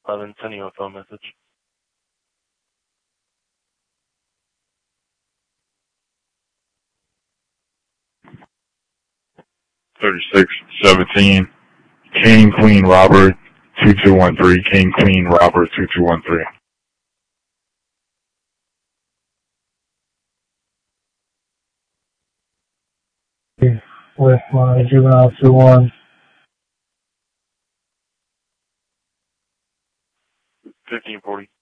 11, sending you a phone message. 3617, King Queen Robert 2213, King Queen Robert 2213. With my juvenile 21. 1540.